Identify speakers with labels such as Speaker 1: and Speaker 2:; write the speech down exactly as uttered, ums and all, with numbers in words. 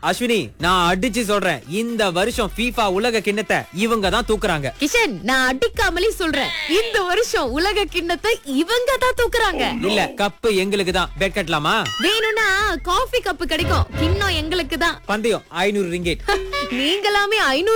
Speaker 1: அஸ்வினி, நான் அடிச்சு சொல்றேன், இந்த வருஷம் FIFA உலக கிண்ணத்தை இவங்க தான் தூக்குறாங்க.
Speaker 2: கிஷன், நான் அடிக்காமலே சொல்றேன், இந்த வருஷம் உலக கிண்ணத்தை இவங்க தான் தூக்குறாங்க.
Speaker 1: இல்ல, கப்பு எங்களுக்கு தான். பெட் கட்டலாமா?
Speaker 2: வேணும்னா காஃபி கப்பு கிடைக்கும், கிண்ணம் எங்களுக்கு தான்.
Speaker 1: பந்தயம் ஐநூறு ரிங்கெட்.
Speaker 2: நீங்களாமே ஐநூறு